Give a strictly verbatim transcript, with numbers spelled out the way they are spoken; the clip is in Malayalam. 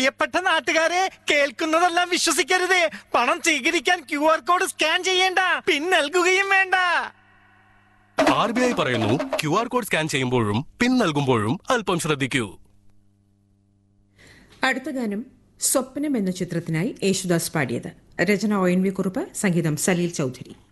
പ്രിയപ്പെട്ട നാട്ടുകാരെ, കേൾക്കുന്നതെല്ലാം വിശ്വസിക്കരുത്. പണം സ്വീകരിക്കാൻ ക്യു ആർ കോഡ് സ്കാൻ ചെയ്യേണ്ട, പിൻ നൽകുകയും വേണ്ട. ആർ ബി ഐ പറയുന്നു, ക്യു ആർ കോഡ് സ്കാൻ ചെയ്യുമ്പോഴും പിൻ നൽകുമ്പോഴും അല്പം ശ്രദ്ധിക്കൂ. അടുത്ത ഗാനം സ്വപ്നം എന്ന ചിത്രത്തിനായി യേശുദാസ് പാടിയത്. രചന ഒ എൻ വി കുറുപ്പ്, സംഗീതം സലീൽ ചൌധരി.